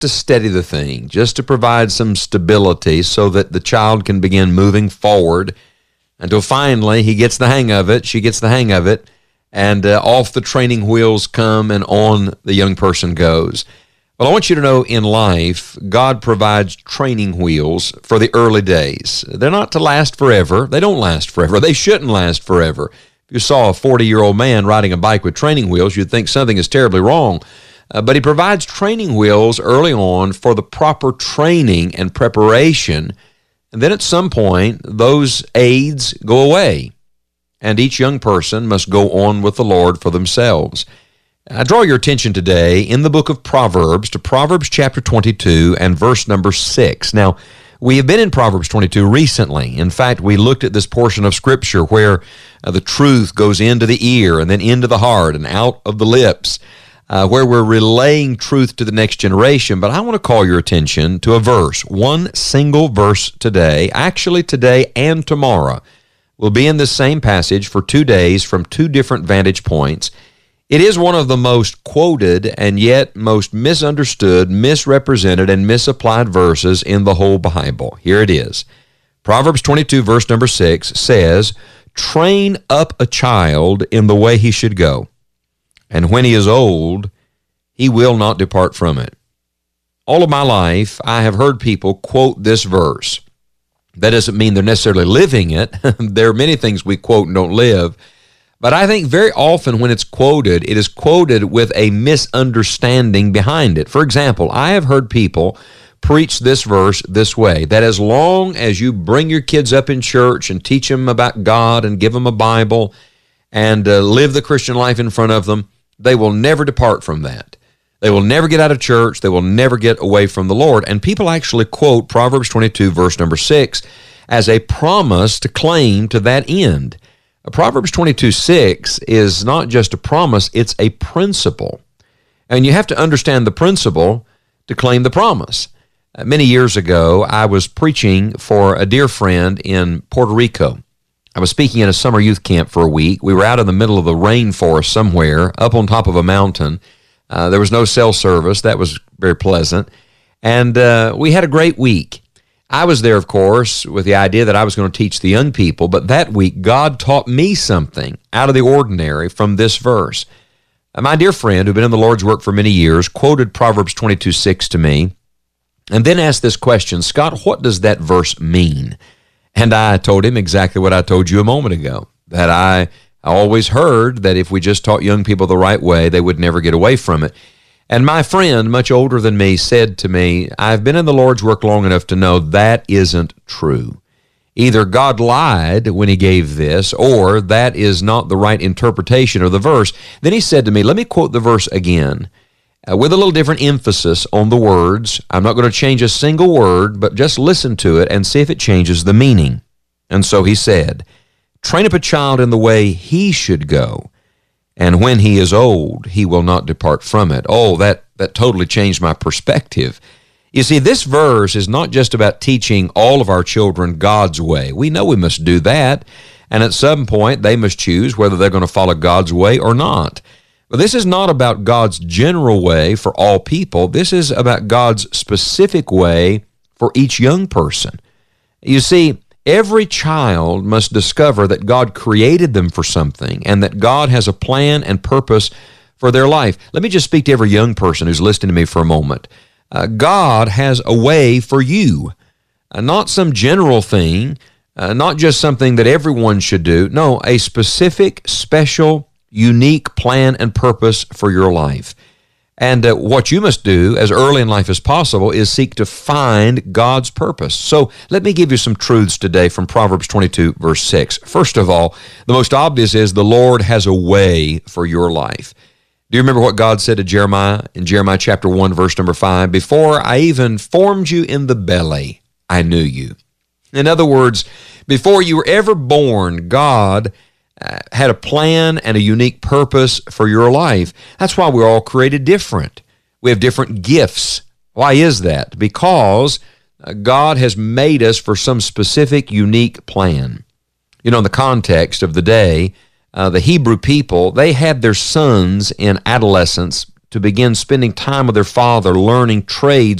to steady the thing, just to provide some stability so that the child can begin moving forward until finally he gets the hang of it, she gets the hang of it, and off the training wheels come and on the young person goes. Well, I want you to know in life, God provides training wheels for the early days. They're not to last forever. They don't last forever. They shouldn't last forever. If you saw a 40-year-old man riding a bike with training wheels, you'd think something is terribly wrong. But he provides training wheels early on for the proper training and preparation. And then at some point, those aids go away, and each young person must go on with the Lord for themselves. I draw your attention today in the book of Proverbs to Proverbs chapter 22 and verse number 6. Now, we have been in Proverbs 22 recently. In fact, we looked at this portion of Scripture where the truth goes into the ear and then into the heart and out of the lips, where we're relaying truth to the next generation. But I want to call your attention to a verse, one single verse today, actually today and tomorrow. We'll be in this same passage for 2 days from two different vantage points. It is one of the most quoted and yet most misunderstood, misrepresented, and misapplied verses in the whole Bible. Here it is. Proverbs 22, verse number 6 says, "Train up a child in the way he should go, and when he is old, he will not depart from it." All of my life, I have heard people quote this verse. That doesn't mean they're necessarily living it. There are many things we quote and don't live. But I think very often when it's quoted, it is quoted with a misunderstanding behind it. For example, I have heard people preach this verse this way, that as long as you bring your kids up in church and teach them about God and give them a Bible and live the Christian life in front of them, they will never depart from that. They will never get out of church. They will never get away from the Lord. And people actually quote Proverbs 22, verse number 6, as a promise to claim to that end. Proverbs 22:6 is not just a promise, it's a principle. And you have to understand the principle to claim the promise. Many years ago, I was preaching for a dear friend in Puerto Rico. I was speaking at a summer youth camp for a week. We were out in the middle of the rainforest somewhere, up on top of a mountain. There was no cell service. That was very pleasant. And we had a great week. I was there, of course, with the idea that I was going to teach the young people, but that week God taught me something out of the ordinary from this verse. My dear friend, who'd been in the Lord's work for many years, quoted Proverbs 22:6 to me, and then asked this question, "Scott, what does that verse mean?" And I told him exactly what I told you a moment ago, that I always heard that if we just taught young people the right way, they would never get away from it. And my friend, much older than me, said to me, "I've been in the Lord's work long enough to know that isn't true. Either God lied when he gave this, or that is not the right interpretation of the verse." Then he said to me, "Let me quote the verse again, with a little different emphasis on the words. I'm not going to change a single word, but just listen to it and see if it changes the meaning." And so he said, "Train up a child in the way he should go, and when he is old, he will not depart from it." Oh, that totally changed my perspective. You see, this verse is not just about teaching all of our children God's way. We know we must do that, and at some point, they must choose whether they're going to follow God's way or not. But this is not about God's general way for all people. This is about God's specific way for each young person. You see, every child must discover that God created them for something and that God has a plan and purpose for their life. Let me just speak to every young person who's listening to me for a moment. God has a way for you, not some general thing, not just something that everyone should do. No, a specific, special, unique plan and purpose for your life. And what you must do as early in life as possible is seek to find God's purpose. So let me give you some truths today from Proverbs 22, verse 6. First of all, the most obvious is the Lord has a way for your life. Do you remember what God said to Jeremiah in Jeremiah chapter 1, verse number 5? "Before I even formed you in the belly, I knew you." In other words, before you were ever born, God had a plan and a unique purpose for your life. That's why we're all created different. We have different gifts. Why is that? Because God has made us for some specific, unique plan. You know, in the context of the day, the Hebrew people, they had their sons in adolescence to begin spending time with their father, learning trades